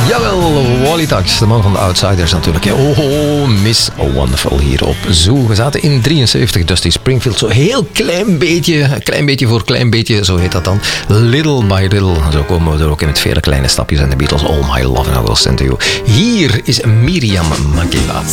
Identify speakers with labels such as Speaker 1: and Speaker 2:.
Speaker 1: Jawel, Wally Tax, de man van de Outsiders natuurlijk. Oh, Miss Wonderful hier op Zoo. We zaten in 73, Dusty Springfield. Zo heel klein beetje voor klein beetje, zo heet dat dan. Little by little. Zo komen we er ook in met vele kleine stapjes. En de Beatles, All My Love and I Will Send To You. Hier is Miriam Makeba.